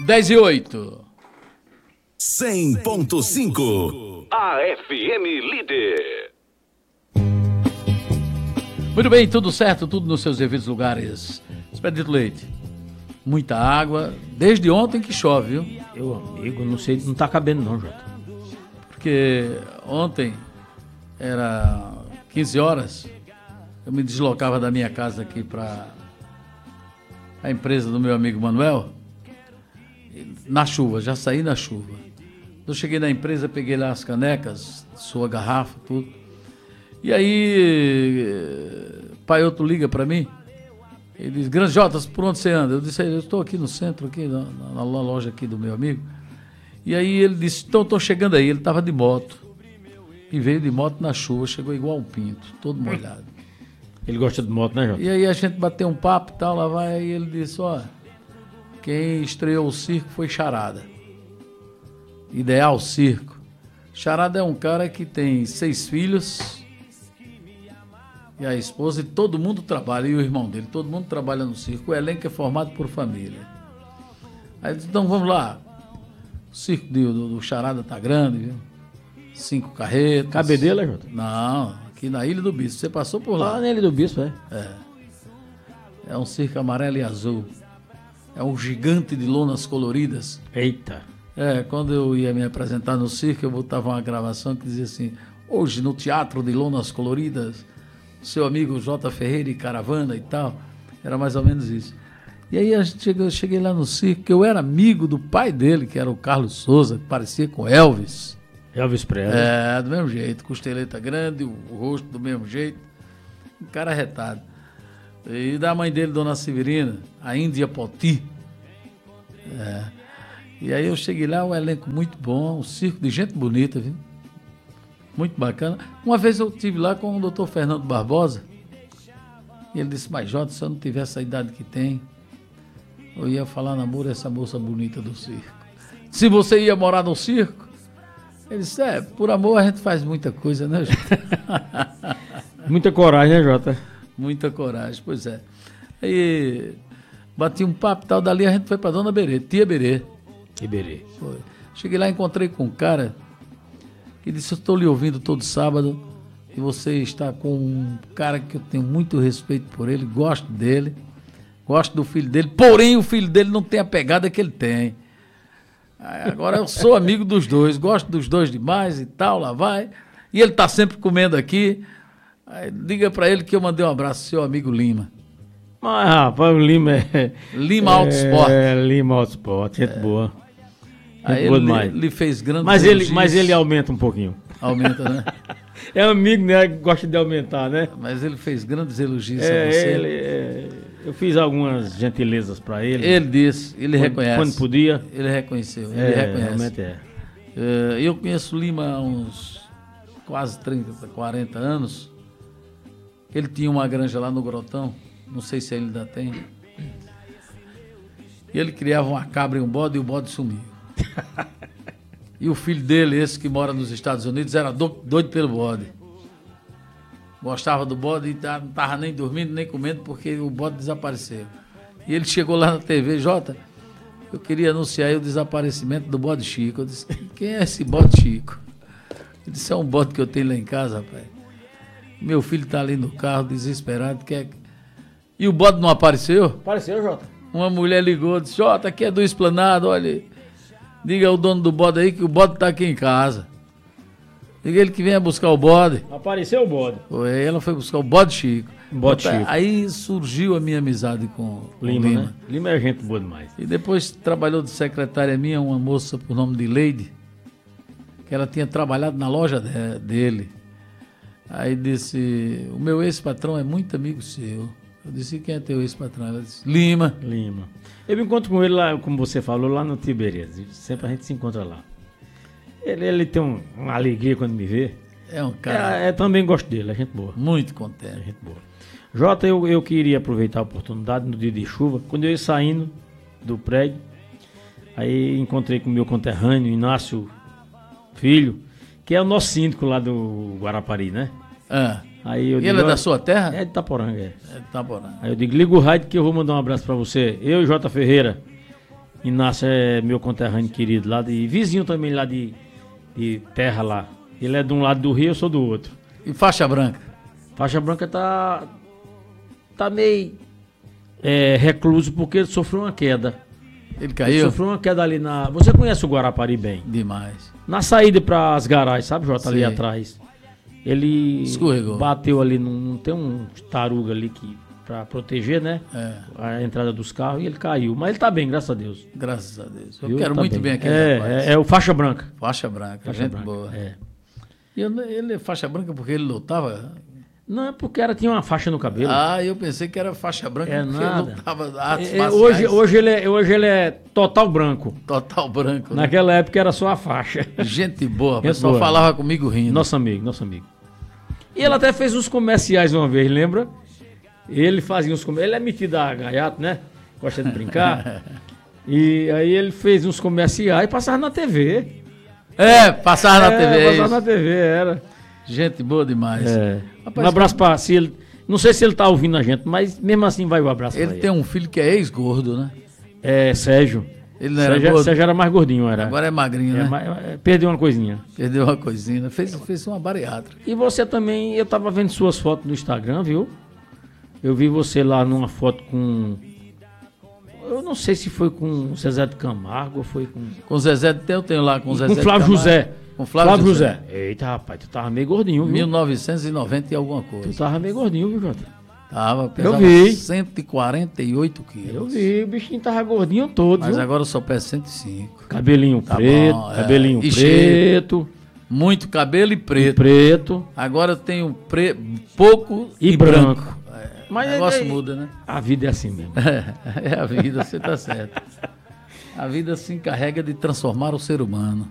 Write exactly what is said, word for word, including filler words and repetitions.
dez e oito. cem ponto cinco. A F M Líder. Muito bem, tudo certo, tudo nos seus devidos lugares. Expedito Leite, muita água, desde ontem que chove, viu? Eu, amigo, não sei, não tá cabendo não, Jota. Porque ontem era quinze horas, eu me deslocava da minha casa aqui para a empresa do meu amigo Manuel, na chuva, já saí na chuva. Eu cheguei na empresa, peguei lá as canecas, sua garrafa, tudo. E aí, Paioto liga para mim, ele diz, Grande Jotas, por onde você anda? Eu disse, eu estou aqui no centro, aqui na, na loja aqui do meu amigo. E aí ele disse, então estou chegando aí. Ele estava de moto. E veio de moto na chuva, chegou igual um pinto, todo molhado. Ele gosta de moto, né, Jota? E aí a gente bateu um papo e tal, lá vai, aí ele disse, ó, quem estreou o circo foi Charada. Ideal Circo. Charada é um cara que tem seis filhos e a esposa, e todo mundo trabalha, e o irmão dele, todo mundo trabalha no circo. O elenco é formado por família. Aí disse, então vamos lá. O circo do, do Charada tá grande, viu? Cinco carretas. Cabedela, Jota? Não, aqui na Ilha do Bispo. Você passou por lá? Lá na Ilha do Bispo, é. É. É um circo amarelo e azul. É um gigante de lonas coloridas. Eita. É, quando eu ia me apresentar no circo, eu botava uma gravação que dizia assim, hoje no Teatro de Lonas Coloridas, seu amigo J. Ferreira e Caravana e tal. Era mais ou menos isso. E aí a gente chegou, eu cheguei lá no circo, que eu era amigo do pai dele, que era o Carlos Souza, que parecia com Elvis. Elvis Presley. É, do mesmo jeito, costeleta grande, o, o rosto do mesmo jeito, um cara retado. E da mãe dele, Dona Severina, a Índia Poti. É. E aí eu cheguei lá, um elenco muito bom, um circo de gente bonita, viu? Muito bacana. Uma vez eu estive lá com o doutor Fernando Barbosa, e ele disse, mas Jota, se eu não tivesse a idade que tem, eu ia falar namoro essa moça bonita do circo. Se você ia morar no circo? Ele disse, é, por amor a gente faz muita coisa, né, Jota? Muita coragem, né, Jota? Muita coragem, pois é. Aí bati um papo e tal, dali a gente foi pra Dona Berê, tia Berê. Iberê. Foi. Cheguei lá e encontrei com um cara que disse, eu estou lhe ouvindo todo sábado e você está com um cara que eu tenho muito respeito por ele, gosto dele, gosto do filho dele, porém o filho dele não tem a pegada que ele tem. Aí, agora eu sou amigo dos dois, gosto dos dois demais e tal, lá vai. E ele está sempre comendo aqui. Aí, diga para ele que eu mandei um abraço, seu amigo Lima. Mas, rapaz, o Lima é... Lima Auto Sport. É, Lima Auto Sport, gente é. boa. Gente Aí boa ele, demais. ele fez grandes mas ele, elogios. mas ele aumenta um pouquinho. Aumenta, né? É amigo, né? Gosta de aumentar, né? Mas ele fez grandes elogios É, a você. ele, é, eu fiz algumas gentilezas para ele. Ele disse, ele quando, reconhece. Quando podia. Ele reconheceu, ele É, reconhece. realmente é. É, eu conheço o Lima há uns quase trinta, quarenta anos. Ele tinha uma granja lá no Grotão, não sei se ele ainda tem. E ele criava uma cabra e um bode e o bode sumiu. E o filho dele, esse que mora nos Estados Unidos, era do, doido pelo bode. Gostava do bode e não estava nem dormindo, nem comendo, porque o bode desapareceu. E ele chegou lá na T V, Jota, eu queria anunciar aí o desaparecimento do bode Chico. Eu disse, quem é esse bode Chico? Ele disse, é um bode que eu tenho lá em casa, rapaz. Meu filho está ali no carro, desesperado, quer... E o bode não apareceu? Apareceu, Jota. Uma mulher ligou, disse, Jota, aqui é do Esplanado, olha, diga ao dono do bode aí que o bode está aqui em casa. Diga ele que venha buscar o bode. Apareceu o bode. Aí ela foi buscar o bode Chico. Bode Chico. Aí surgiu a minha amizade com o Lima, Lima. né? Lima é gente boa demais. E depois trabalhou de secretária minha, uma moça por nome de Leide, que ela tinha trabalhado na loja de, dele. Aí disse, o meu ex-patrão é muito amigo seu. Eu disse, quem é teu ex-patrão? Ela disse, Lima. Lima. Eu me encontro com ele lá, como você falou, lá no Tiberias. Sempre a gente se encontra lá. Ele, ele tem um, uma alegria quando me vê. É um cara... É, é, também gosto dele, é gente boa. Muito contente. É gente boa. Jota, eu, eu queria aproveitar a oportunidade no dia de chuva, quando eu ia saindo do prédio, aí encontrei com o meu conterrâneo, Inácio Filho, que é o nosso síndico lá do Guarapari, né? Ah. Aí eu e digo, ele é da sua terra? É de Itaporanga, é. É de Itaporanga. Aí eu digo, liga o rádio que eu vou mandar um abraço pra você. Eu e J. Ferreira. Inácio é meu conterrâneo querido lá de... Vizinho também lá de, de terra lá. Ele é de um lado do rio, eu sou do outro. E faixa branca? Faixa branca tá... Tá meio é, recluso porque ele sofreu uma queda. Ele Ele caiu? sofreu uma queda ali na... Você conhece o Guarapari bem? Demais. Na saída para as garagens, sabe, Jota, ali Sei. atrás. Ele Escorregou. bateu ali, num, não tem um taruga ali que para proteger, né? É. A entrada dos carros e ele caiu. Mas ele tá bem, graças a Deus. Graças a Deus. Eu Viu? quero Tá muito bem, aquele é, rapaz. é, é o faixa branca. Faixa branca, Faixa gente branca, boa. é. E eu- ele é faixa branca porque ele lutava? Não, é porque ela tinha uma faixa no cabelo. Ah, eu pensei que era faixa branca É porque nada. ele lutava artes É, é, marciais. hoje, hoje, ele é, hoje ele é total branco. Total branco. Né? Naquela época era só a faixa. Gente boa, o Gente pessoal boa. falava comigo rindo. Nosso amigo, nosso amigo. E ele até fez uns comerciais uma vez, lembra? Ele fazia uns comerciais. Ele é metido a gaiato, né? Gosta de brincar. E aí ele fez uns comerciais e passava na T V. É, passava na É, T V. passava isso. na T V, era. Gente boa demais. É. Rapaz, Um abraço pra se ele. Não sei se ele tá ouvindo a gente, mas mesmo assim vai o abraço pra Ele ele. tem um filho que é ex-gordo, né? É, Sérgio. Ele não era Sérgio, gordo? Sérgio era mais gordinho, era. Agora é magrinho, É, né? mas, é, perdeu uma coisinha. Perdeu uma coisinha. né? Fez, fez uma bariátrica. E você também, eu tava vendo suas fotos no Instagram, viu? Eu vi você lá numa foto com... Eu não sei se foi com o Zezé de Camargo ou foi com... Com o Zezé, eu tenho lá com o Zezé. com de Flávio Camargo. José. Com Flávio, José. Eita, rapaz, tu tava meio gordinho, viu? mil novecentos e noventa e alguma Tu coisa. tava meio gordinho, viu, Jota? Tava, pesava vi. cento e quarenta e oito quilos. Eu vi, o bichinho tava gordinho todo, Mas viu? agora eu só peço cento e cinco. Cabelinho Tá preto, bom, é. cabelinho E cheio. preto, Muito cabelo e preto. preto Agora eu tenho pre... pouco e, e, branco. branco. É, Mas o negócio é- muda, né? A vida é assim mesmo. É a vida, você tá certo. A vida se encarrega de transformar o ser humano.